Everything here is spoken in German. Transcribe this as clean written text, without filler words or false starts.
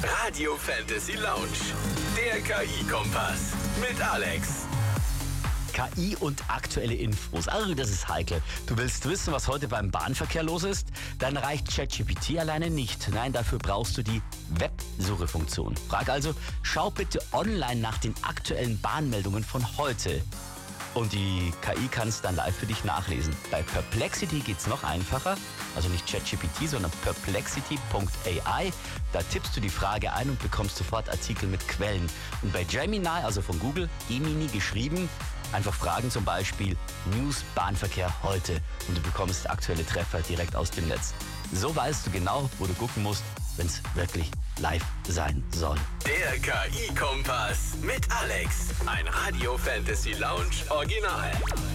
Radio Fantasy Lounge. Der KI-Kompass mit Alex. KI und aktuelle Infos. Also das ist heikel. Du willst wissen, was heute beim Bahnverkehr los ist? Dann reicht ChatGPT alleine nicht. Nein, dafür brauchst du die Websuchefunktion. Frag also, schau bitte online nach den aktuellen Bahnmeldungen von heute. Und die KI kann es dann live für dich nachlesen. Bei Perplexity geht's noch einfacher. Also nicht ChatGPT, sondern perplexity.ai. Da tippst du die Frage ein und bekommst sofort Artikel mit Quellen. Und bei Gemini, also von Google, Gemini geschrieben, einfach fragen, zum Beispiel News Bahnverkehr heute. Und du bekommst aktuelle Treffer direkt aus dem Netz. So weißt du genau, wo du gucken musst, wenn es wirklich live sein soll. Der KI-Kompass mit Alex. Ein Radio Fantasy Lounge Original.